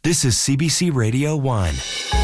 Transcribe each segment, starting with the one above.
This is CBC Radio 1.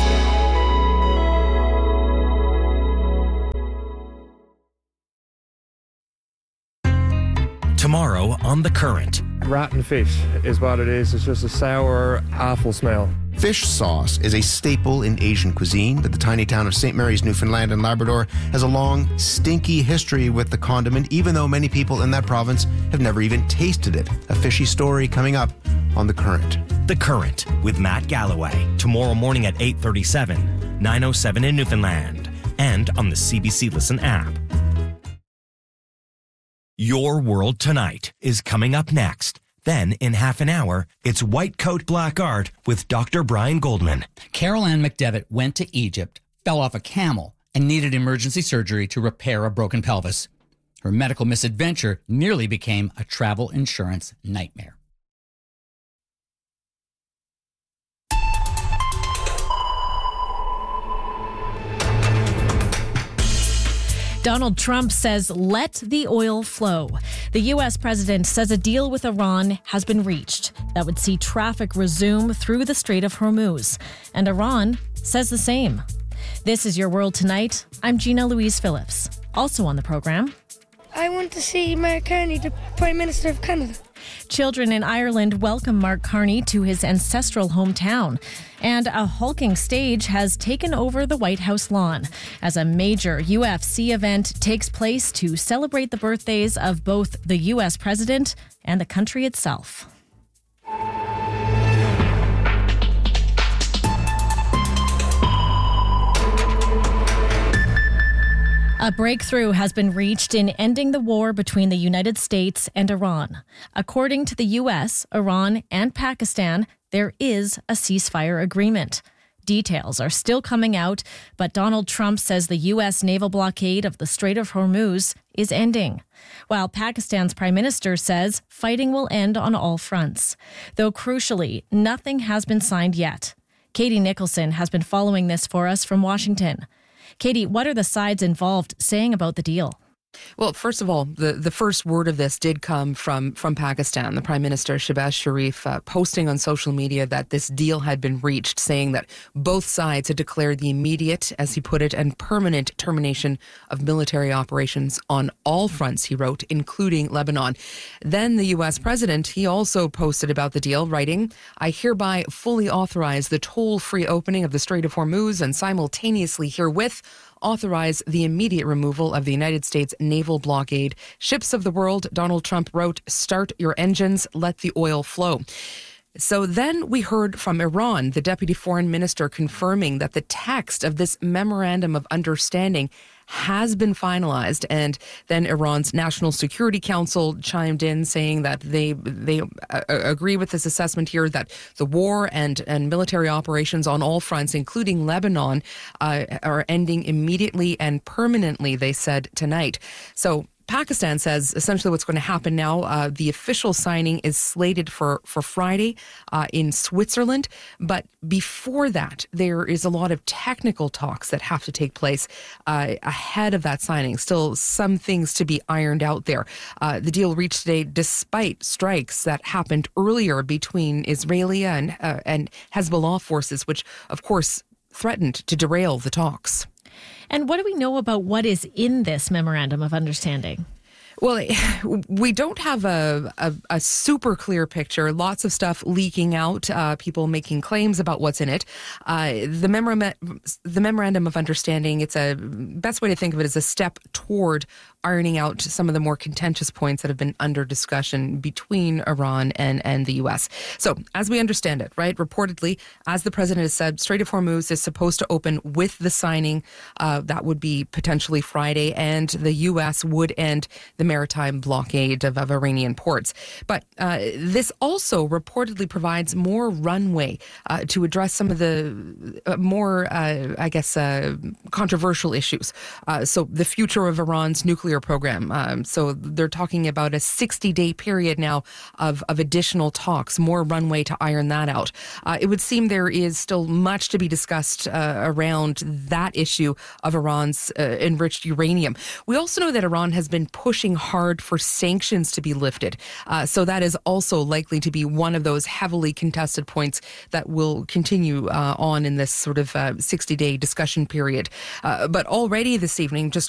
Tomorrow on The Current. Rotten fish is what it is. It's just a sour, awful smell. Fish sauce is a staple in Asian cuisine, but the tiny town of St. Mary's, Newfoundland and Labrador has a long, stinky history with the condiment, even though many people in that province have never even tasted it. A fishy story coming up on The Current. The Current with Matt Galloway. Tomorrow morning at 8:37, 9:07 in Newfoundland, and on the CBC Listen app. Your World Tonight is coming up next. Then, in half an hour, it's White Coat Black Art with Dr. Brian Goldman. Carol Ann McDevitt went to Egypt, fell off a camel, and needed emergency surgery to repair a broken pelvis. Her medical misadventure nearly became a travel insurance nightmare. Donald Trump says, let the oil flow. The U.S. president says a deal with Iran has been reached that would see traffic resume through the Strait of Hormuz. And Iran says the same. This is Your World Tonight. I'm Gina Louise Phillips. Also on the program, I want to see Mark Carney, the Prime Minister of Canada. Children in Ireland welcome Mark Carney to his ancestral hometown. And a hulking stage has taken over the White House lawn as a major UFC event takes place to celebrate the birthdays of both the U.S. president and the country itself. A breakthrough has been reached in ending the war between the United States and Iran. According to the U.S., Iran, and Pakistan, there is a ceasefire agreement. Details are still coming out, but Donald Trump says the U.S. naval blockade of the Strait of Hormuz is ending, while Pakistan's prime minister says fighting will end on all fronts. Though crucially, nothing has been signed yet. Katie Nicholson has been following this for us from Washington. Katie, what are the sides involved saying about the deal? Well, first of all, the first word of this did come from Pakistan. The Prime Minister, Shehbaz Sharif, posting on social media that this deal had been reached, saying that both sides had declared the immediate, as he put it, and permanent termination of military operations on all fronts, he wrote, including Lebanon. Then the U.S. President, he also posted about the deal, writing, I hereby fully authorize the toll-free opening of the Strait of Hormuz and simultaneously herewith authorize the immediate removal of the United States naval blockade. Ships of the world, Donald Trump wrote, start your engines, let the oil flow. So then we heard from Iran, the deputy foreign minister, confirming that the text of this memorandum of understanding has been finalized. And then Iran's National Security Council chimed in, saying that they agree with this assessment here that the war and military operations on all fronts, including Lebanon, are ending immediately and permanently, they said tonight. So Pakistan says essentially what's going to happen now, the official signing is slated for Friday in Switzerland. But before that, there is a lot of technical talks that have to take place ahead of that signing. Still some things to be ironed out there. The deal reached today despite strikes that happened earlier between Israeli and Hezbollah forces, which, of course, threatened to derail the talks. And what do we know about what is in this memorandum of understanding? Well, we don't have a super clear picture. Lots of stuff leaking out, people making claims about what's in it. The memorandum of understanding, it's a best way to think of it as a step toward ironing out some of the more contentious points that have been under discussion between Iran and the U.S. So, as we understand it, right, reportedly, as the president has said, Strait of Hormuz is supposed to open with the signing. That would be potentially Friday, and the U.S. would end the maritime blockade of Iranian ports. But this also reportedly provides more runway to address some of the more, controversial issues. So the future of Iran's nuclear nuclear program. So they're talking about a 60-day period now of additional talks, more runway to iron that out. It would seem there is still much to be discussed around that issue of Iran's enriched uranium. We also know that Iran has been pushing hard for sanctions to be lifted. So that is also likely to be one of those heavily contested points that will continue on in this sort of 60-day discussion period. But already this evening, just